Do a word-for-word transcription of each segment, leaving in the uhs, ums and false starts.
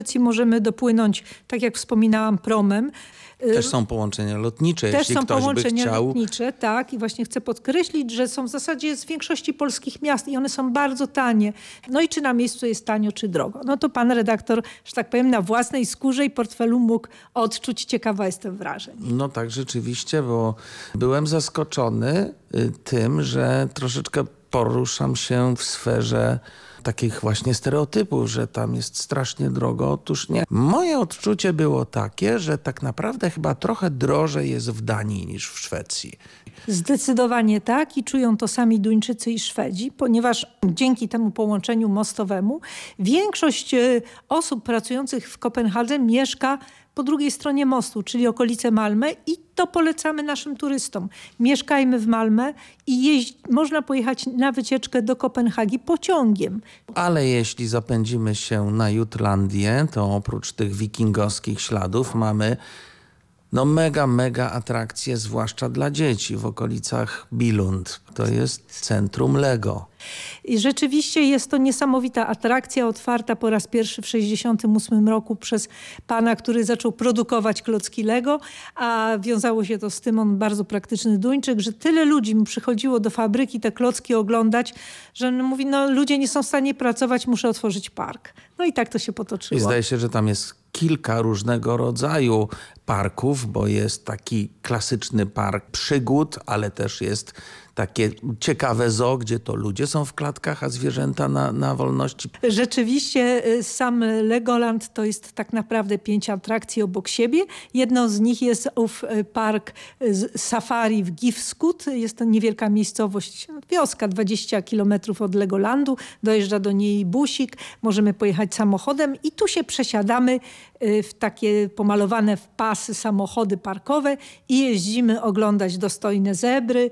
Możemy dopłynąć, tak jak wspominałam, promem. Też są połączenia lotnicze, Też jeśli są ktoś połączenia by chciał. lotnicze, tak. I właśnie chcę podkreślić, że są w zasadzie z większości polskich miast i one są bardzo tanie. No i czy na miejscu jest tanio, czy drogo? No to pan redaktor, że tak powiem, na własnej skórze i portfelu mógł odczuć. Ciekawa jestem wrażeń. No tak, rzeczywiście, bo byłem zaskoczony y, tym, że troszeczkę poruszam się w sferze takich właśnie stereotypów, że tam jest strasznie drogo. Otóż nie. Moje odczucie było takie, że tak naprawdę chyba trochę drożej jest w Danii niż w Szwecji. Zdecydowanie tak i czują to sami Duńczycy i Szwedzi, ponieważ dzięki temu połączeniu mostowemu większość osób pracujących w Kopenhadze mieszka po drugiej stronie mostu, czyli okolice Malmö, i to polecamy naszym turystom. Mieszkajmy w Malmö i jeźdź, można pojechać na wycieczkę do Kopenhagi pociągiem. Ale jeśli zapędzimy się na Jutlandię, to oprócz tych wikingowskich śladów mamy no mega, mega atrakcje, zwłaszcza dla dzieci w okolicach Billund. To jest centrum Lego. I rzeczywiście jest to niesamowita atrakcja, otwarta po raz pierwszy w sześćdziesiątym ósmym roku przez pana, który zaczął produkować klocki Lego, a wiązało się to z tym, on bardzo praktyczny Duńczyk, że tyle ludzi mu przychodziło do fabryki te klocki oglądać, że on mówi, no ludzie nie są w stanie pracować, muszę otworzyć park. No i tak to się potoczyło. I zdaje się, że tam jest kilka różnego rodzaju parków, bo jest taki klasyczny park przygód, ale też jest takie ciekawe zoo, gdzie to ludzie są w klatkach, a zwierzęta na, na wolności. Rzeczywiście sam Legoland to jest tak naprawdę pięć atrakcji obok siebie. Jedną z nich jest ów park safari w Gifskut. Jest to niewielka miejscowość, wioska, dwadzieścia kilometrów od Legolandu. Dojeżdża do niej busik, możemy pojechać samochodem i tu się przesiadamy w takie pomalowane w pasy samochody parkowe i jeździmy oglądać dostojne zebry,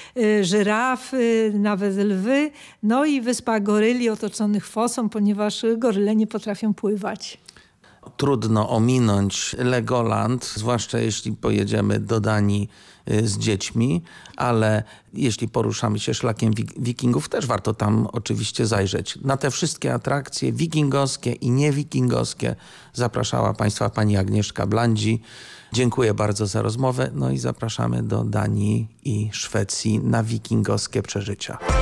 żyrafy, nawet lwy, no i wyspa goryli otoczonych fosą, ponieważ goryle nie potrafią pływać. Trudno ominąć Legoland, zwłaszcza jeśli pojedziemy do Danii z dziećmi, ale jeśli poruszamy się szlakiem wikingów, też warto tam oczywiście zajrzeć. Na te wszystkie atrakcje wikingowskie i niewikingowskie zapraszała Państwa pani Agnieszka Blandzi. Dziękuję bardzo za rozmowę, no i zapraszamy do Danii i Szwecji na wikingowskie przeżycia.